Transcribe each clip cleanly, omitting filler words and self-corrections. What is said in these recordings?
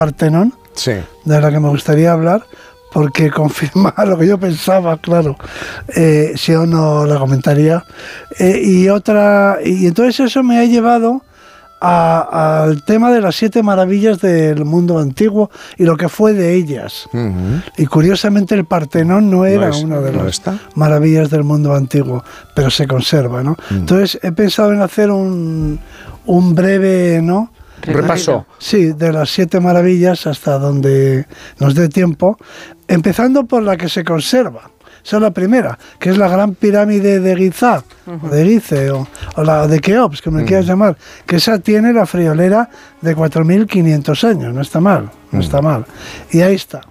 Partenón, Sí. de la que me gustaría hablar, porque confirma lo que yo pensaba, claro, si o no la comentaría. Y entonces eso me ha llevado al tema de las 7 maravillas del mundo antiguo y lo que fue de ellas. Uh-huh. Y curiosamente el Partenón no era una de ¿no las está? maravillas del mundo antiguo, pero se conserva, ¿no? Entonces he pensado en hacer un breve, ¿no? Repaso. Sí, de las 7 maravillas hasta donde nos dé tiempo, empezando por la que se conserva. Esa es la primera, que es la gran pirámide de Giza, o de Gize, o la de Keops, que me quieras llamar, que esa tiene la friolera de 4.500 años, no está mal, no está mal. Y ahí está.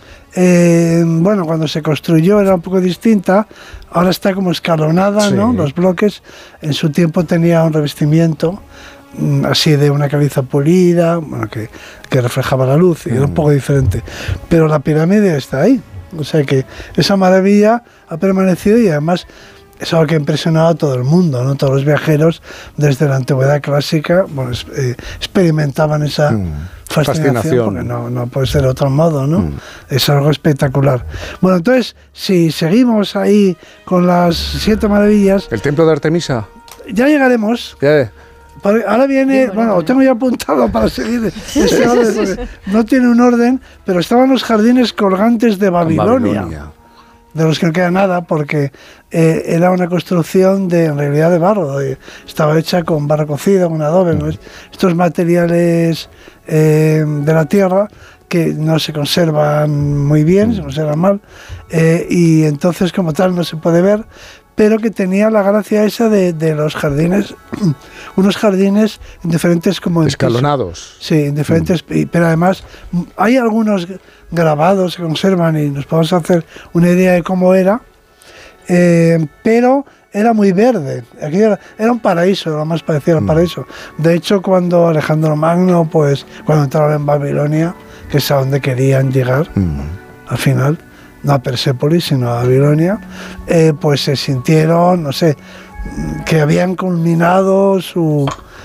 Bueno, cuando se construyó era un poco distinta, ahora está como escalonada, Sí. ¿no? Los bloques, en su tiempo tenía un revestimiento así de una caliza pulida, bueno, que reflejaba la luz, y era un poco diferente. Pero la pirámide está ahí. O sea que esa maravilla ha permanecido y además es algo que ha impresionado a todo el mundo, ¿no? Todos los viajeros desde la antigüedad clásica, bueno, experimentaban esa fascinación, porque no puede ser de otro modo, ¿no? Es algo espectacular. Bueno, entonces, si seguimos ahí con las 7 maravillas... ¿El templo de Artemisa? Ya llegaremos. Ya. Ahora viene, bueno, lo tengo ya apuntado para seguir este orden, porque no tiene un orden, pero estaban los jardines colgantes de Babilonia, de los que no queda nada, porque era una construcción en realidad de barro, estaba hecha con barro cocido, con adobe, ¿no? Estos materiales de la tierra que no se conservan muy bien, se conservan mal, y entonces como tal no se puede ver, pero que tenía la gracia esa de los jardines, unos jardines en diferentes como... Escalonados. Sí, en diferentes... Pero además hay algunos grabados que conservan y nos podemos hacer una idea de cómo era, pero era muy verde. Aquello era un paraíso, lo más parecido al paraíso. De hecho, cuando Alejandro Magno, pues cuando entraron en Babilonia, que es a donde querían llegar, al final... no a Persépolis, sino a Babilonia, pues se sintieron, no sé, que habían culminado su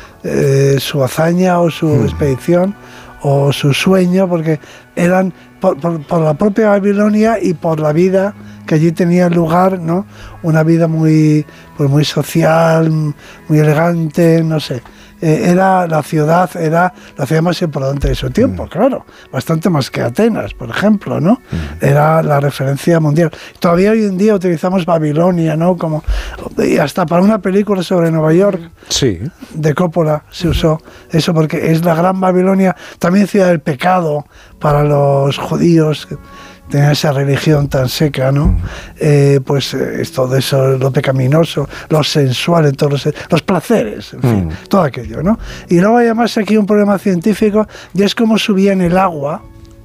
hazaña o su expedición o su sueño, porque eran por la propia Babilonia y por la vida que allí tenía lugar, ¿no? Una vida muy social, muy elegante, no sé. Era la ciudad más importante de su tiempo, claro, bastante más que Atenas, por ejemplo, ¿no? Era la referencia mundial. Todavía hoy en día utilizamos Babilonia, ¿no? Como, y hasta para una película sobre Nueva York, sí, de Coppola se usó eso, porque es la gran Babilonia, también ciudad del pecado para los judíos, tener esa religión tan seca, ¿no? Pues es todo eso, lo pecaminoso, lo sensual, todos los placeres, en fin, todo aquello, ¿no? Y luego hay además aquí un problema científico, y es cómo subían el agua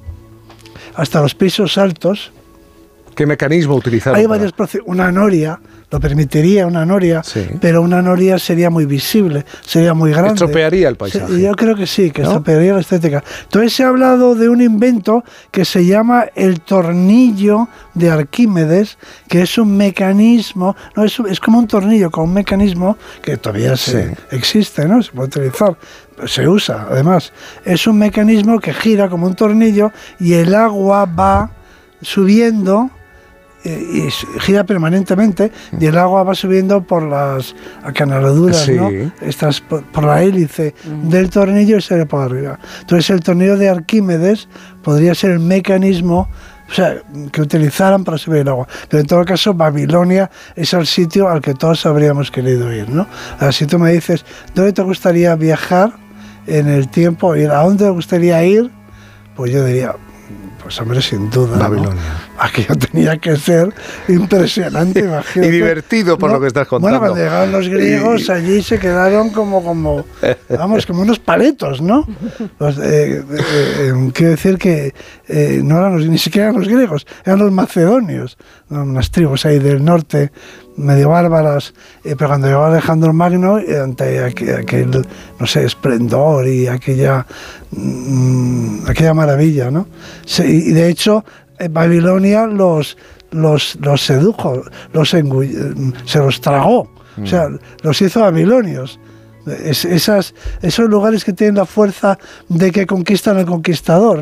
hasta los pisos altos. ¿Qué mecanismo utilizaron? Hay varios procesos. Una noria, lo permitiría una noria, sí, pero una noria sería muy visible, sería muy grande. Estropearía el paisaje. Yo creo que sí, que estropearía la estética. Entonces se ha hablado de un invento que se llama el tornillo de Arquímedes, que es un mecanismo, no es como un tornillo con un mecanismo que todavía existe, ¿no? Se puede utilizar. Se usa, además. Es un mecanismo que gira como un tornillo y el agua va subiendo y gira permanentemente y el agua va subiendo por las acanaladuras, ¿no? Estas por la hélice del tornillo y sale por arriba. Entonces el tornillo de Arquímedes podría ser el mecanismo, o sea, que utilizaran para subir el agua. Pero en todo caso, Babilonia es el sitio al que todos habríamos querido ir, ¿no? Ahora, si tú me dices, ¿dónde te gustaría viajar en el tiempo? ¿Y a dónde te gustaría ir? Pues yo diría, pues hombre, sin duda, Babilonia, ¿no? Aquello tenía que ser impresionante, imagínate. Y divertido por lo que estás contando. Bueno, cuando llegaron los griegos, allí se quedaron como unos paletos, ¿no? Pues, quiero decir que no eran ni siquiera eran los griegos, eran los macedonios, unas tribus ahí del norte, medio bárbaras, pero cuando llegó Alejandro Magno, ante aquel, no sé, esplendor y aquella maravilla, ¿no? Y de hecho, Babilonia los sedujo, se los tragó, o sea, los hizo babilonios. Esos lugares que tienen la fuerza de que conquistan al conquistador.